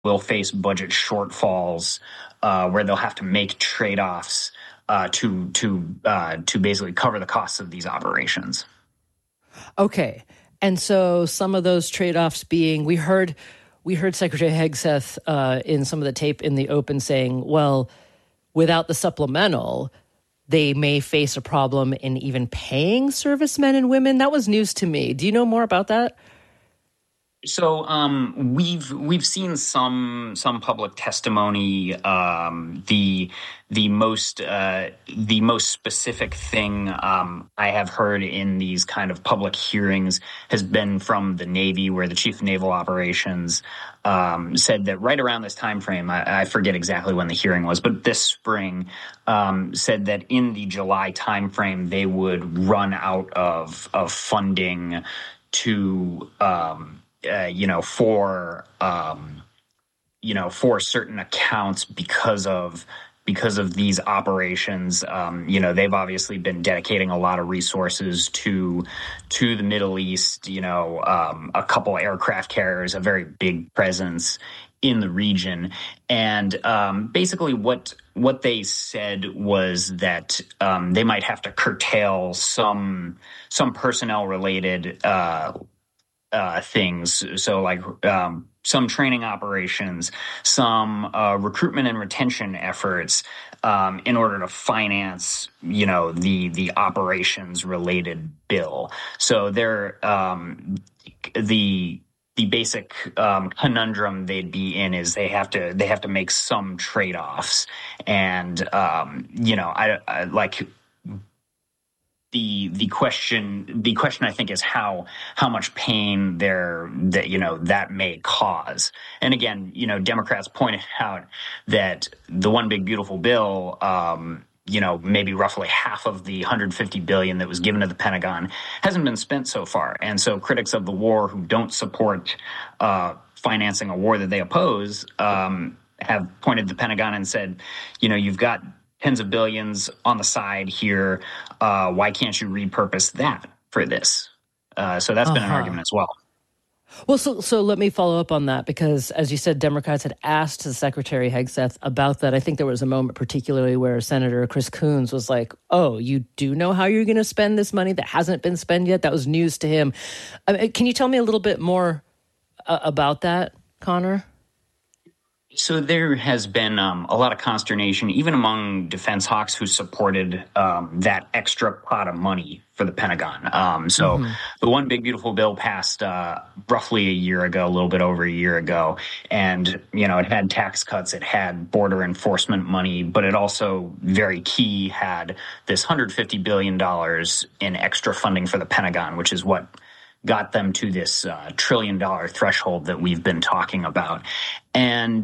will face budget shortfalls where they'll have to make trade-offs to basically cover the costs of these operations. Okay. And so some of those trade-offs being, we heard Secretary Hegseth in some of the tape in the open saying, well, without the supplemental, they may face a problem in even paying servicemen and women. That was news to me. Do you know more about that? So we've seen some public testimony. The most specific thing I have heard in these kind of public hearings has been from the Navy, where the Chief of Naval Operations said that right around this time frame, I forget exactly when the hearing was, but this spring, said that in the July timeframe they would run out of funding to for certain accounts because of these operations. They've obviously been dedicating a lot of resources to the Middle East. A couple aircraft carriers, a very big presence in the region, and basically what they said was that they might have to curtail some personnel related things. So like some training operations, some recruitment and retention efforts in order to finance, the operations related bill. So they're the basic conundrum they'd be in is they have to make some trade-offs. And, I like the question I think is how much pain that may cause. And again, Democrats pointed out that the one big beautiful bill, maybe roughly half of the $150 billion that was given to the Pentagon hasn't been spent so far. And so critics of the war who don't support financing a war that they oppose have pointed to the Pentagon and said, you've got tens of billions on the side here. Why can't you repurpose that for this? So that's been an argument as well. Well, so let me follow up on that, because as you said, Democrats had asked Secretary Hegseth about that. I think there was a moment particularly where Senator Chris Coons was like, oh, you do know how you're going to spend this money that hasn't been spent yet? That was news to him. Can you tell me a little bit more about that, Connor? So there has been a lot of consternation, even among defense hawks who supported that extra pot of money for the Pentagon. The one big beautiful bill passed roughly a year ago, a little bit over a year ago. And, it had tax cuts, it had border enforcement money, but it also, very key, had this $150 billion in extra funding for the Pentagon, which is what got them to this $1 trillion threshold that we've been talking about. And,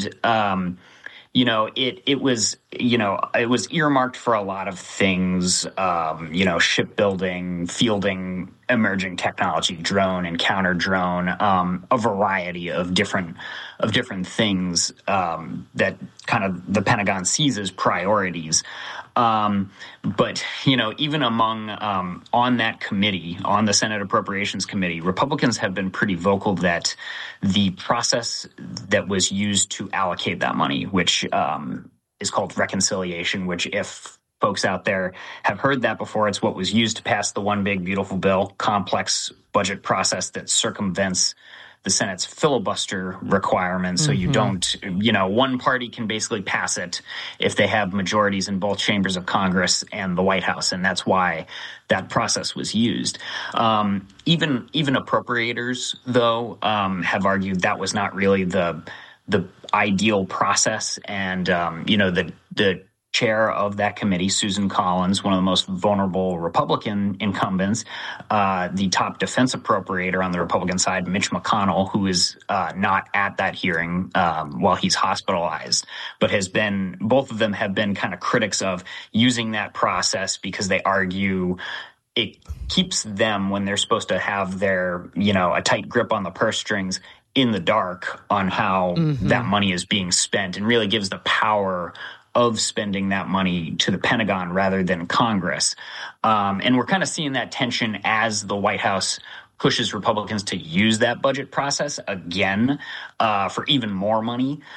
it was earmarked for a lot of things, shipbuilding, fielding, emerging technology, drone and counter drone, a variety of different things that kind of the Pentagon sees as priorities. But, even among on that committee, on the Senate Appropriations Committee, Republicans have been pretty vocal that the process that was used to allocate that money, which is called reconciliation, which, if folks out there have heard that before, it's what was used to pass the one big beautiful bill, complex budget process that circumvents the Senate's filibuster requirements. So you don't, one party can basically pass it if they have majorities in both chambers of Congress and the White House. And that's why that process was used. Even appropriators, though, have argued that was not really the ideal process. And, the chair of that committee, Susan Collins, one of the most vulnerable Republican incumbents, the top defense appropriator on the Republican side, Mitch McConnell, who is not at that hearing while he's hospitalized, but both of them have been kind of critics of using that process because they argue it keeps them, when they're supposed to have their, a tight grip on the purse strings, in the dark on how that money is being spent, and really gives the power of spending that money to the Pentagon rather than Congress. And we're kind of seeing that tension as the White House pushes Republicans to use that budget process again for even more money.